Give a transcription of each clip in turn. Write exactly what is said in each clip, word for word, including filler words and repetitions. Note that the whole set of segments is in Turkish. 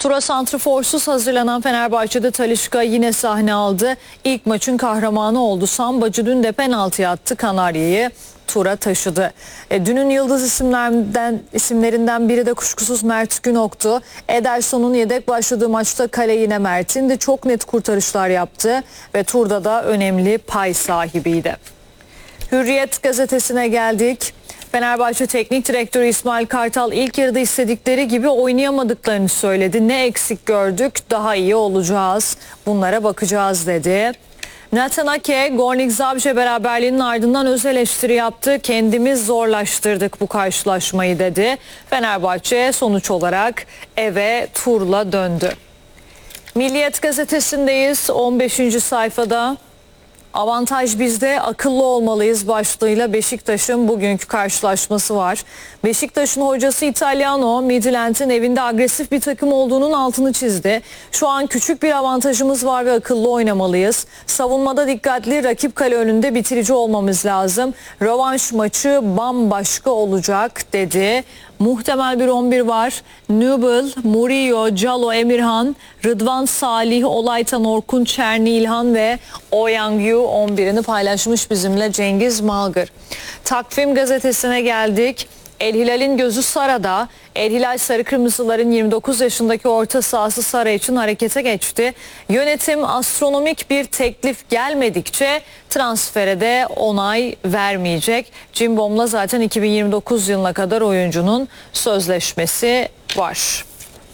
Tura santraforsuz hazırlanan Fenerbahçe'de Talisca yine sahne aldı. İlk maçın kahramanı oldu. Sambacı dün de penaltıya attı, Kanarya'yı tura taşıdı. E, dünün yıldız isimlerinden isimlerinden biri de kuşkusuz Mert Günok'tu. Ederson'un yedek başladığı maçta kale yine Mert'indi. Çok net kurtarışlar yaptı ve turda da önemli pay sahibiydi. Hürriyet gazetesine geldik. Fenerbahçe Teknik Direktörü İsmail Kartal ilk yarıda istedikleri gibi oynayamadıklarını söyledi. Ne eksik gördük, daha iyi olacağız, bunlara bakacağız dedi. Nathan Ake, Gornik Zabrze beraberliğinin ardından öz eleştiri yaptı. Kendimiz zorlaştırdık bu karşılaşmayı dedi. Fenerbahçe sonuç olarak eve turla döndü. Milliyet gazetesindeyiz. on beşinci sayfada avantaj bizde, akıllı olmalıyız başlığıyla Beşiktaş'ın bugünkü karşılaşması var. Beşiktaş'ın hocası Italiano, Midtjylland'in evinde agresif bir takım olduğunun altını çizdi. Şu an küçük bir avantajımız var ve akıllı oynamalıyız. Savunmada dikkatli, rakip kale önünde bitirici olmamız lazım. Rövanş maçı bambaşka olacak dedi. Muhtemel bir on bir var. Nubel, Murillo, Calo, Emirhan, Rıdvan Salih, Olaytan, Orkun, Çerni, İlhan ve Oyangyu on birini paylaşmış bizimle Cengiz Malgır. Takvim gazetesine geldik. El Hilal'in gözü Sara'da. El Hilal Sarı Kırmızıların yirmi dokuz yaşındaki orta sahası Sara için harekete geçti. Yönetim astronomik bir teklif gelmedikçe transfere de onay vermeyecek. Cimbom'la zaten iki bin yirmi dokuz yılına kadar oyuncunun sözleşmesi var.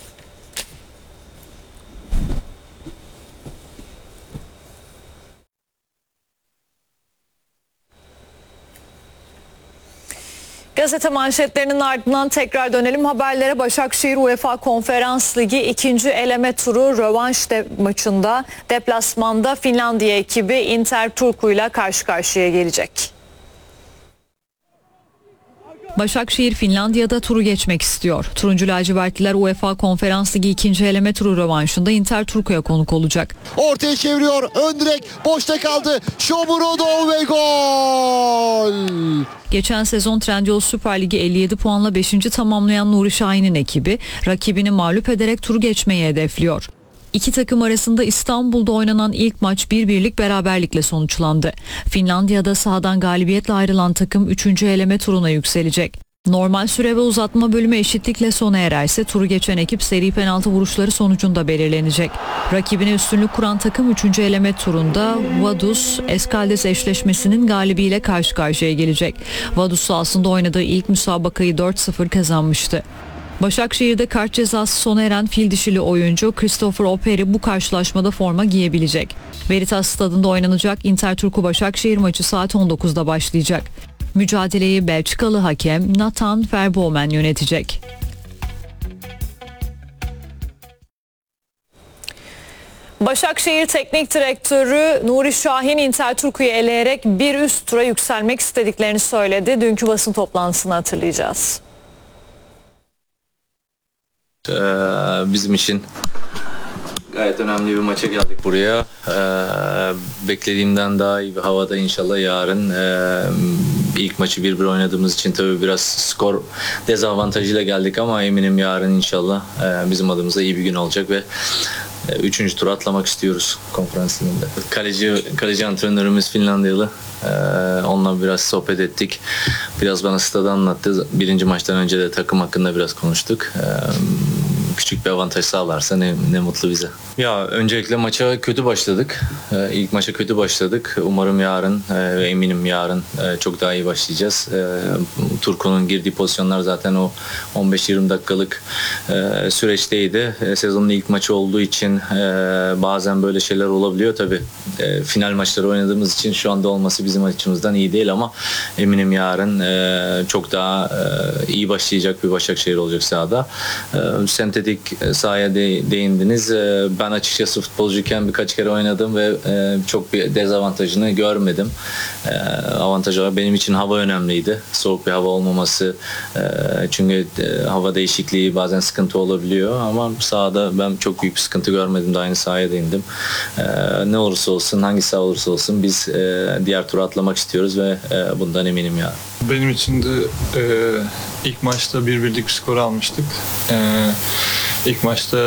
Gazete manşetlerinin ardından tekrar dönelim haberlere. Başakşehir UEFA Konferans Ligi ikinci eleme turu rövanş de maçında deplasmanda Finlandiya ekibi Inter Turku ile karşı karşıya gelecek. Başakşehir Finlandiya'da turu geçmek istiyor. Turuncu lacivertliler UEFA Konferans Ligi ikinci eleme turu rövanşında Inter Turku'ya konuk olacak. Ortaya çeviriyor. Ön direk boşta kaldı. Shomurodov ve gol. Geçen sezon Trendyol Süper Ligi elli yedi puanla beşinci tamamlayan Nuri Şahin'in ekibi rakibini mağlup ederek turu geçmeyi hedefliyor. İki takım arasında İstanbul'da oynanan ilk maç bir birlik beraberlikle sonuçlandı. Finlandiya'da sahadan galibiyetle ayrılan takım üçüncü eleme turuna yükselecek. Normal süre ve uzatma bölümü eşitlikle sona ererse turu geçen ekip seri penaltı vuruşları sonucunda belirlenecek. Rakibine üstünlük kuran takım üçüncü eleme turunda Vaduz Eskaldes eşleşmesinin galibiyle karşı karşıya gelecek. Vaduz sahasında oynadığı ilk müsabakayı dört sıfır kazanmıştı. Başakşehir'de kart cezası sona eren fil dişili oyuncu Christopher Operi bu karşılaşmada forma giyebilecek. Veritas Stadında oynanacak Inter Turku Başakşehir maçı saat on dokuzda başlayacak. Mücadeleyi Belçikalı hakem Nathan Verbomen yönetecek. Başakşehir Teknik Direktörü Nuri Şahin Inter Turku'yu eleyerek bir üst tura yükselmek istediklerini söyledi. Dünkü basın toplantısını hatırlayacağız. Ee, bizim için gayet önemli bir maça geldik buraya. Ee, beklediğimden daha iyi bir havada inşallah yarın. Ee, ilk maçı bir bir oynadığımız için tabii biraz skor dezavantajıyla geldik ama eminim yarın inşallah e, bizim adımıza iyi bir gün olacak ve e, üçüncü tura atlamak istiyoruz konferans liginde. Kaleci, kaleci antrenörümüz Finlandiyalı. Ee, onunla biraz sohbet ettik. Biraz bana stadı anlattı. Birinci maçtan önce de takım hakkında biraz konuştuk. Ee, küçük bir avantaj sağlarsa ne, ne mutlu bize. Ya öncelikle maça kötü başladık. Ee, ilk maça kötü başladık. Umarım yarın e, eminim yarın e, çok daha iyi başlayacağız. E, Turku'nun girdiği pozisyonlar zaten o on beş yirmi dakikalık e, süreçteydi. E, sezonun ilk maçı olduğu için e, bazen böyle şeyler olabiliyor. Tabii e, final maçları oynadığımız için şu anda olması bizim açımızdan iyi değil ama eminim yarın e, çok daha e, iyi başlayacak bir Başakşehir olacak sahada. E, sentetik sahaya de, değindiniz. E, ben açıkçası futbolcuyken birkaç kere oynadım ve e, çok bir dezavantajını görmedim. E, avantaj olarak benim için hava önemliydi. Soğuk bir hava olmaması e, çünkü e, hava değişikliği bazen sıkıntı olabiliyor ama sahada ben çok büyük bir sıkıntı görmedim. Daha aynı sahaya değindim. E, ne olursa olsun, hangi saha olursa olsun biz e, diğer tura atlamak istiyoruz ve e, bundan eminim ya. Benim için de e, ilk maçta bir birlik skor almıştık. E, ilk maçta